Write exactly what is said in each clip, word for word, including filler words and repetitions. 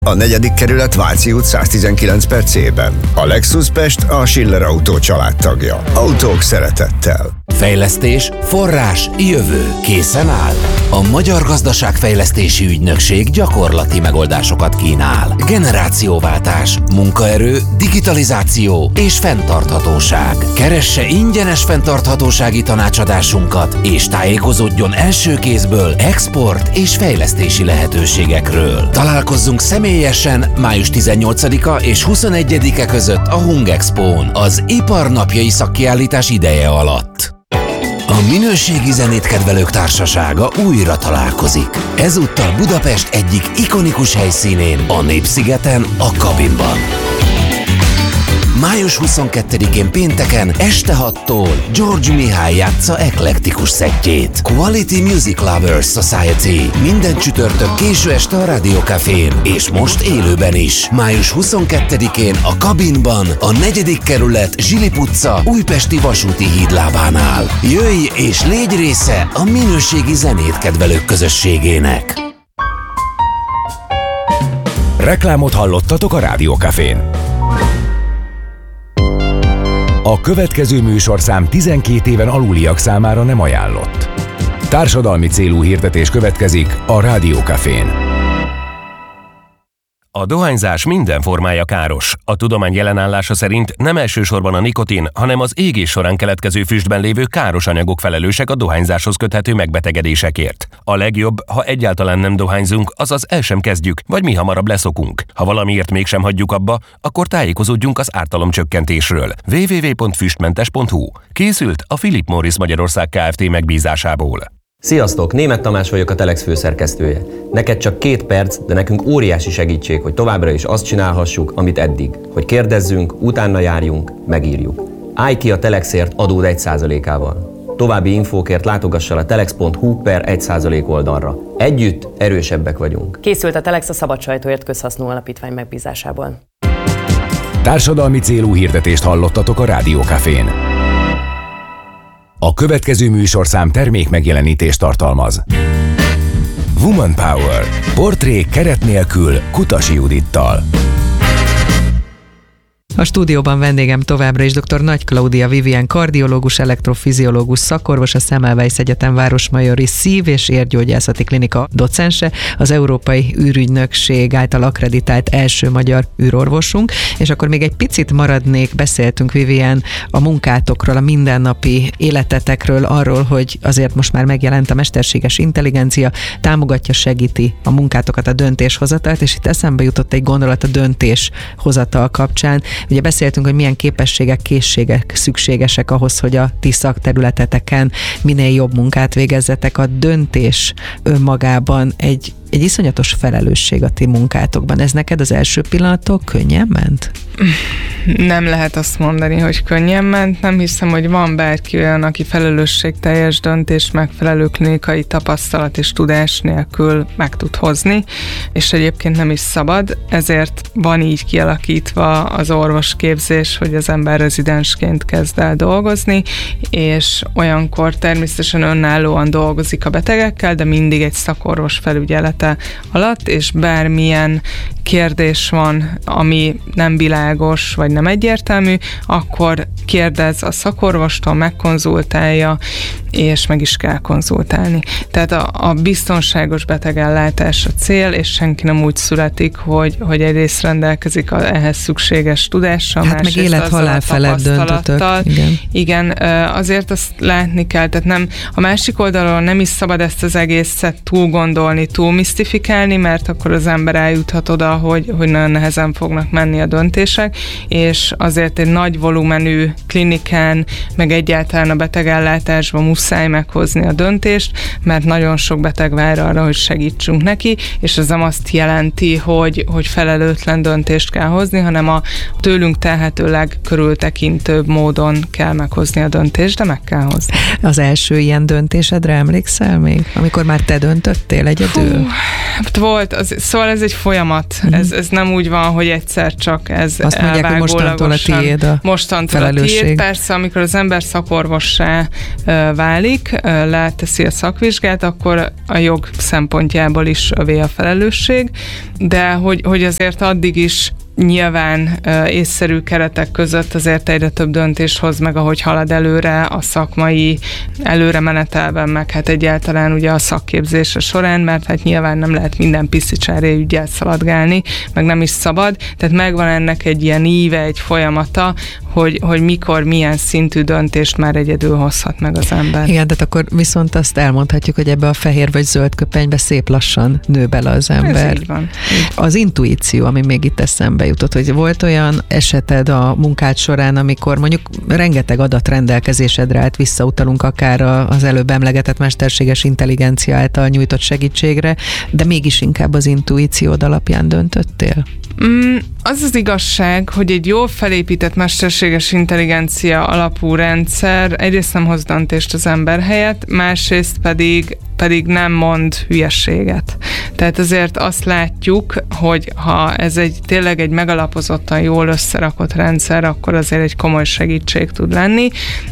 A negyedik kerület Váci út száztizenkilenc percében. A Lexus Pest a Schiller Autó családtagja. Autók szeretettel. Fejlesztés, forrás, jövő. Készen áll? A Magyar Gazdaságfejlesztési Ügynökség gyakorlati megoldásokat kínál. Generációváltás, munkaerő, digitalizáció és fenntarthatóság. Keresse ingyenes fenntarthatósági tanácsadásunkat, és tájékozódjon első kézből export és fejlesztési lehetőségekről. Találkozzunk személyesen május tizennyolcadika és huszonegyedike között a Hungexpón, az Ipar napjai szakkiállítás ideje alatt. A minőségi zenét kedvelők társasága újra találkozik. Ezúttal Budapest egyik ikonikus helyszínén, a Népszigeten, a Kabinban. május huszonkettedikén pénteken este hattól George Mihály játsza eklektikus szettjét. Quality Music Lovers Society. Minden csütörtök késő este a Rádió Cafén, és most élőben is. május huszonkettedikén a Kabinban, a negyedik kerület Zsilip utca újpesti vasúti hídlábánál. Jöjj és légy része a minőségi zenét kedvelők közösségének. Reklámot hallottatok a Rádió Cafén. A következő műsorszám tizenkét éven aluliak számára nem ajánlott. Társadalmi célú hirdetés következik a Rádió Cafén. A dohányzás minden formája káros. A tudomány jelenállása szerint nem elsősorban a nikotin, hanem az égés során keletkező füstben lévő káros anyagok felelősek a dohányzáshoz köthető megbetegedésekért. A legjobb, ha egyáltalán nem dohányzunk, azaz el sem kezdjük, vagy mi hamarabb leszokunk. Ha valamiért mégsem hagyjuk abba, akkor tájékozódjunk az ártalomcsökkentésről. double-u double-u double-u pont füstmentes pont hu. Készült a Philip Morris Magyarország Kft. Megbízásából. Sziasztok! Németh Tamás vagyok, a Telex főszerkesztője. Neked csak két perc, de nekünk óriási segítség, hogy továbbra is azt csinálhassuk, amit eddig. Hogy kérdezzünk, utána járjunk, megírjuk. Állj ki a Telexért adód egy százalékával. További infókért látogass el a telex pont hu per egy százalék oldalra. Együtt erősebbek vagyunk. Készült a Telex a Szabad Sajtóért Közhasznú Alapítvány megbízásából. Társadalmi célú hirdetést hallottatok a Rádió Cafén. A következő műsorszám termék megjelenítést tartalmaz. Woman Power. Portré keret nélkül Kutasi Judittal. A stúdióban vendégem továbbra is dr. Nagy Klaudia Vivien, kardiológus, elektrofiziológus szakorvos, a Semmelweis Egyetem Városmajori Szív- és Érgyógyászati Klinika docense, az Európai űrügynökség által akkreditált első magyar űrorvosunk, és akkor még egy picit maradnék, beszéltünk Vivien a munkátokról, a mindennapi életetekről, arról, hogy azért most már megjelent a mesterséges intelligencia, támogatja, segíti a munkátokat, a döntéshozatalt, és itt eszembe jutott egy gondolat a döntéshozatal kapcsán. Ugye beszéltünk, hogy milyen képességek, készségek szükségesek ahhoz, hogy a ti szakterületeteken minél jobb munkát végezzetek. A döntés önmagában egy, egy iszonyatos felelősség a ti munkátokban. Ez neked az első pillanattól könnyen ment? Nem lehet azt mondani, hogy könnyen ment. Nem hiszem, hogy van bárki olyan, aki felelősségteljes döntés, megfelelő klinikai tapasztalat és tudás nélkül meg tud hozni, és egyébként nem is szabad. Ezért van így kialakítva az orvosképzés, hogy az ember rezidensként kezd el dolgozni, és olyankor természetesen önállóan dolgozik a betegekkel, de mindig egy szakorvos felügyelete alatt, és bármilyen kérdés van, ami nem világos, vagy nem egyértelmű, akkor kérdez a szakorvostól, megkonzultálja, és meg is kell konzultálni. Tehát a, a biztonságos betegellátás a cél, és senki nem úgy születik, hogy, hogy egyrészt rendelkezik a, ehhez szükséges tudással, hát meg élet-halál felett döntötök. Igen. Igen, azért azt látni kell, tehát nem, a másik oldalról nem is szabad ezt az egészet túl gondolni, túl misztifikálni, mert akkor az ember eljuthat oda, hogy, hogy nagyon nehezen fognak menni a döntések, és azért egy nagy volumenű klinikán, meg egyáltalán a betegellátásban muszáj meghozni a döntést, mert nagyon sok beteg vár arra, hogy segítsünk neki, és ez nem azt jelenti, hogy, hogy felelőtlen döntést kell hozni, hanem a tőlünk telhető legkörültekintőbb módon kell meghozni a döntést, de meg kell hozni. Az első ilyen döntésedre emlékszel még? Amikor már te döntöttél egyedül? Hú, volt, az, szóval ez egy folyamat. Uh-huh. Ez, ez nem úgy van, hogy egyszer csak ez azt mondják, hogy mostantól a tiéd a mostantól a tiéd. Persze, amikor az ember szakorvossá válik, leteszi a szakvizsgát, akkor a jog szempontjából is övé a felelősség, de hogy, hogy azért addig is nyilván uh, észszerű keretek között azért egyre több döntést hoz meg, ahogy halad előre a szakmai előre menetelben, meg hát egyáltalán ugye a szakképzése során, mert hát nyilván nem lehet minden piszicsári ügyet szaladgálni, meg nem is szabad, tehát megvan ennek egy ilyen íve, egy folyamata, hogy, hogy mikor, milyen szintű döntést már egyedül hozhat meg az ember. Igen, de akkor viszont azt elmondhatjuk, hogy ebbe a fehér vagy zöld köpenybe szép lassan nő bele az ember. Ez így van. Az intuíció, ami még itt eszembe jutott, hogy volt olyan eseted a munkád során, amikor mondjuk rengeteg adat rendelkezésedre állt, visszautalunk akár az előbb emlegetett mesterséges intelligencia által nyújtott segítségre, de mégis inkább az intuíciód alapján döntöttél? Mm, az az igazság, hogy egy jól felépített mesterséges intelligencia alapú rendszer egyrészt nem hoz döntést az ember helyett, másrészt pedig pedig nem mond hülyességet. Tehát azért azt látjuk, hogy ha ez egy tényleg egy megalapozottan jól összerakott rendszer, akkor azért egy komoly segítség tud lenni,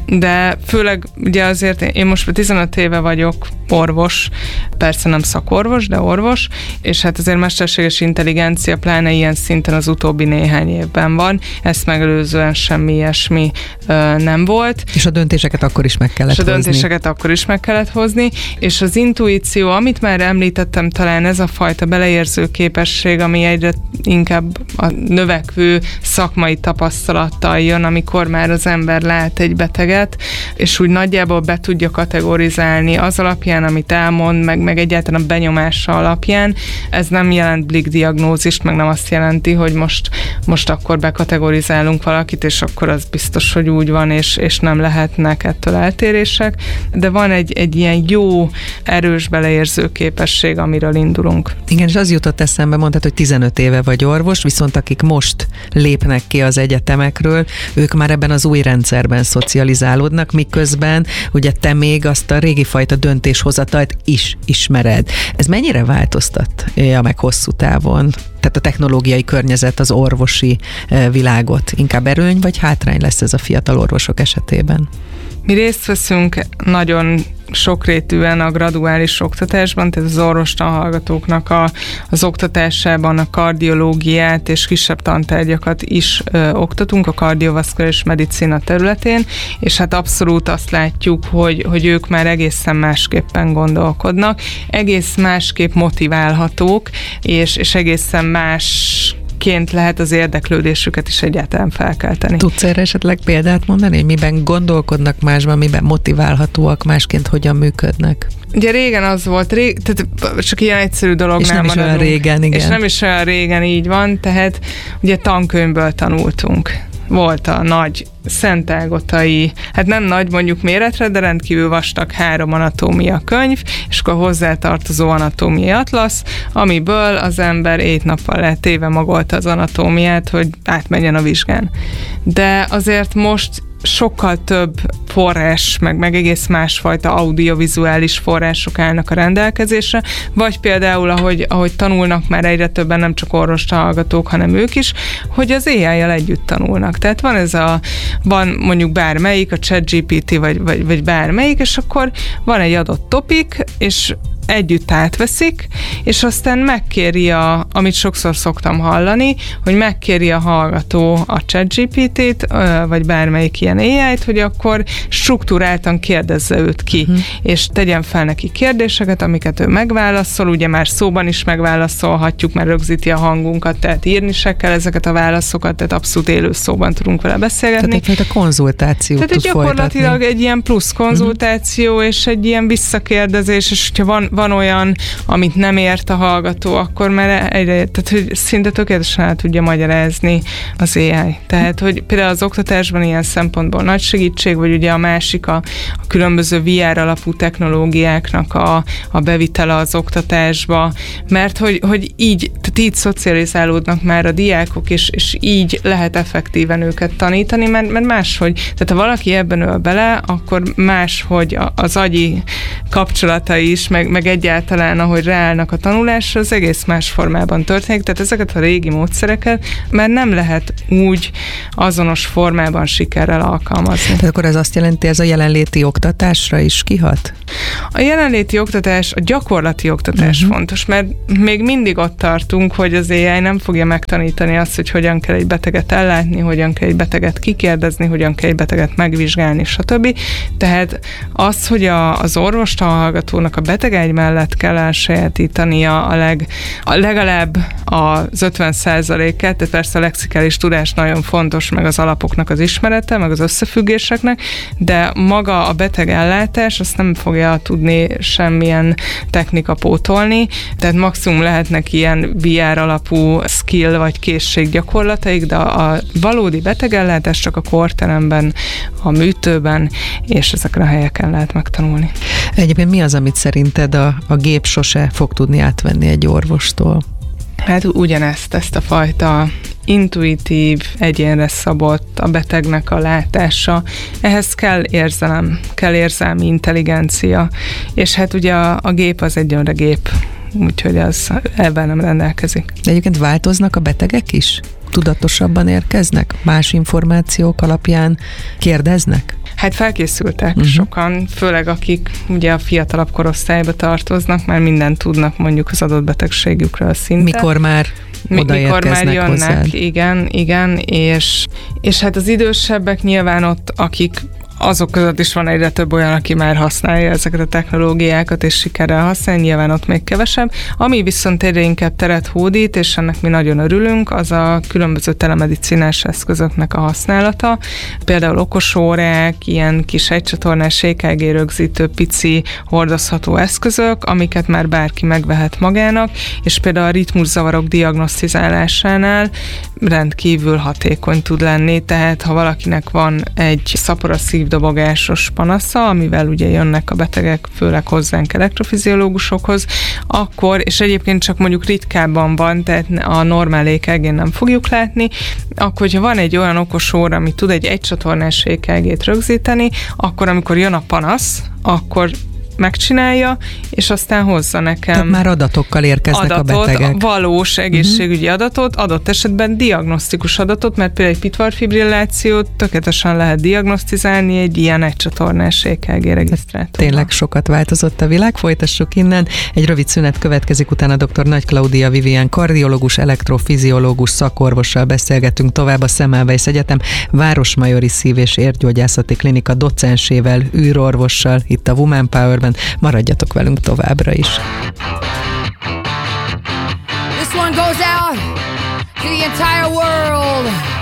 de főleg ugye azért én most tizenöt éve vagyok orvos, persze nem szakorvos, de orvos, és hát azért mesterséges intelligencia pláne ilyen szinten az utóbbi néhány évben van, ezt megelőzően semmi ilyesmi ö, nem volt. És a döntéseket akkor is meg kellett hozni. És a döntéseket hozni. akkor is meg kellett hozni, és az intuíció, amit már említettem, talán ez a fajta beleérző képesség, ami egyre inkább a növekvő szakmai tapasztalattal jön, amikor már az ember lát egy beteget, és úgy nagyjából be tudja kategorizálni az alapján, amit elmond, meg, meg egyáltalán a benyomása alapján. Ez nem jelent blik diagnózist, meg nem azt jelenti, hogy most, most akkor bekategorizálunk valakit, és akkor az biztos, hogy úgy van, és, és nem lehetnek ettől eltérések, de van egy, egy ilyen jó, erős beleérző képesség, amiről indulunk. Igen, és az jutott eszembe, mondtad, hogy tizenöt éve vagy orvos, viszont akik most lépnek ki az egyetemekről, ők már ebben az új rendszerben szocializálódnak, miközben ugye te még azt a régi fajta döntéshozatalt is ismered. Ez mennyire változtatja meg hosszú távon? Tehát a technológiai környezet, az orvosi világot inkább erőny vagy hátrány lesz ez a fiatal orvosok esetében? Mi részt veszünk nagyon sokrétűen a graduális oktatásban, tehát az orvostanhallgatóknak a, az oktatásában a kardiológiát és kisebb tantárgyakat is ö, oktatunk a kardiovaszkuláris medicina területén, és hát abszolút azt látjuk, hogy, hogy ők már egészen másképpen gondolkodnak, egész másképp motiválhatók, és, és egészen más ként lehet az érdeklődésüket is egyáltalán felkelteni. Tudsz erre esetleg példát mondani, hogy miben gondolkodnak másban, miben motiválhatóak, másként hogyan működnek? Ugye régen az volt, rég, tehát csak ilyen egyszerű dolognál és nem is olyan régen, igen. És nem is olyan régen, így van, tehát ugye tankönyvből tanultunk. Volt a nagy szentágotai, hát nem nagy mondjuk méretre, de rendkívül vastag három anatómia könyv, és akkor hozzátartozó anatómiai atlasz, amiből az ember ét nappal letéve magolta az anatómiát, hogy átmenjen a vizsgán. De azért most sokkal több forrás, meg, meg egész másfajta audiovizuális források állnak a rendelkezésre, vagy például, ahogy, ahogy tanulnak már egyre többen, nem csak orvostanhallgatók, hanem ők is, hogy az á í-jal együtt tanulnak. Tehát van ez a, van mondjuk bármelyik, a ChatGPT, vagy, vagy, vagy bármelyik, és akkor van egy adott topik, és együtt átveszik, és aztán megkéri, a, amit sokszor szoktam hallani, hogy megkéri a hallgató a ChatGPT-t, vagy bármelyik ilyen á í-t, hogy akkor struktúráltan kérdezze őt ki, uh-huh. és tegyen fel neki kérdéseket, amiket ő megválaszol, ugye már szóban is megválaszolhatjuk, mert rögzíti a hangunkat, tehát írni se kell ezeket a válaszokat, tehát abszolút élő szóban tudunk vele beszélgetni. Tehát egyfajta konzultációt Tehát tud gyakorlatilag folytatni. Egy ilyen plusz konzultáció, uh-huh. és egy ilyen visszakérdezés, és hogyha van van olyan, amit nem ért a hallgató, akkor már egyre, tehát hogy szinte tökéletesen el tudja magyarázni az á í. Tehát, hogy például az oktatásban ilyen szempontból nagy segítség, vagy ugye a másik a, a különböző vé er alapú technológiáknak a, a bevitele az oktatásba, mert hogy, hogy így, tehát így szocializálódnak már a diákok, és, és így lehet effektíven őket tanítani, mert, mert máshogy, tehát ha valaki ebben öl bele, akkor máshogy az agyi kapcsolatai is, meg, meg egyáltalán, ahogy ráállnak a tanulásra, az egész más formában történik, tehát ezeket a régi módszereket már nem lehet úgy azonos formában sikerrel alkalmazni. Tehát akkor ez azt jelenti, ez a jelenléti oktatásra is kihat? A jelenléti oktatás, a gyakorlati oktatás uh-huh. fontos, mert még mindig ott tartunk, hogy az á i nem fogja megtanítani azt, hogy hogyan kell egy beteget ellátni, hogyan kell egy beteget kikérdezni, hogyan kell egy beteget megvizsgálni, stb. Tehát az, hogy a, az orvostanhallgatónak a betegágy mellett kell elsajátítania a, leg, a legalább az ötven százalékát, tehát persze a lexikális tudás nagyon fontos, meg az alapoknak az ismerete, meg az összefüggéseknek, de maga a betegellátás azt nem fogja tudni semmilyen technika pótolni, tehát maximum lehetnek ilyen vé er alapú skill vagy készséggyakorlataik, de a valódi betegellátás csak a kórteremben, a műtőben és ezekre a helyeken lehet megtanulni. Egyébként mi az, amit szerinted a, a gép sose fog tudni átvenni egy orvostól? Hát ugyanezt, ezt a fajta intuitív, egyénre szabott, a betegnek a látása. Ehhez kell érzelem, kell érzelmi intelligencia, és hát ugye a, a gép az egy önre gép, úgyhogy az ebben nem rendelkezik. De egyébként változnak a betegek is? Tudatosabban érkeznek? Más információk alapján kérdeznek? Hát felkészültek uh-huh. sokan, főleg akik ugye a fiatalabb korosztályba tartoznak, már mindent tudnak mondjuk az adott betegségükről szinte. Mikor már Mikor már jönnek, hozzád. igen, igen, és, és hát az idősebbek nyilván ott, akik azok között is van egyre több olyan, aki már használja ezeket a technológiákat, és sikerrel használja, nyilván ott még kevesebb. Ami viszont egyre inkább teret hódít, és ennek mi nagyon örülünk, az a különböző telemedicinás eszközöknek a használata. Például okosórák, ilyen kis egycsatornás é ká gé rögzítő pici hordozható eszközök, amiket már bárki megvehet magának, és például a ritmuszavarok diagnosztizálásánál rendkívül hatékony tud lenni, tehát ha valakinek van egy szapora szívdobogásos panasza, amivel ugye jönnek a betegek, főleg hozzánk elektrofiziológusokhoz, akkor, és egyébként csak mondjuk ritkábban van, tehát a normál é ká gén nem fogjuk látni, akkor, hogyha van egy olyan okos óra, ami tud egy egycsatornás é ká gét rögzíteni, akkor amikor jön a panasz, akkor megcsinálja, és aztán hozza nekem. Tehát már adatokkal érkeznek adatot, a betegek. Valós egészségügyi uh-huh. adatot, adott esetben diagnosztikus adatot, mert például egy pitvarfibrillációt tökéletesen lehet diagnosztizálni egy ilyen egycsatornás é ká gé regisztrátorban. Tényleg sokat változott a világ, folytassuk innen. Egy rövid szünet következik, utána dr. Nagy Klaudia Vivien kardiológus, elektrofiziológus szakorvossal beszélgetünk tovább, a Semmelweis Egyetem Városmajori Szív- és Érgyógyászati Klinika docensével, űrorvossal, itt a Woman Powerben. Maradjatok velünk továbbra is. This one goes out to the entire world.